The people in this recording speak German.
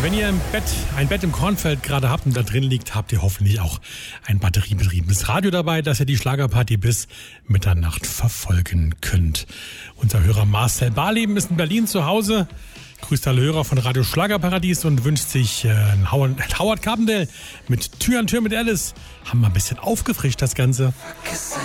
Wenn ihr ein Bett im Kornfeld gerade habt und da drin liegt, habt ihr hoffentlich auch ein batteriebetriebenes Radio dabei, dass ihr die Schlagerparty bis Mitternacht verfolgen könnt. Unser Hörer Marcel Barleben ist in Berlin zu Hause, grüßt alle Hörer von Radio Schlagerparadies und wünscht sich Howard Carpendale mit Tür an Tür mit Alice. Haben wir ein bisschen aufgefrischt, das Ganze.